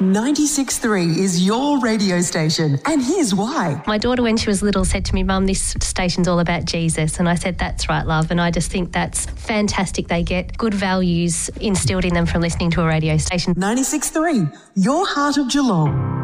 96.3 is your radio station, and here's why. My daughter, when she was little, said to me, "Mum, this station's all about Jesus." And I said, "That's right, love." And I just think that's fantastic. They get good values instilled in them from listening to a radio station. 96.3, your heart of Geelong.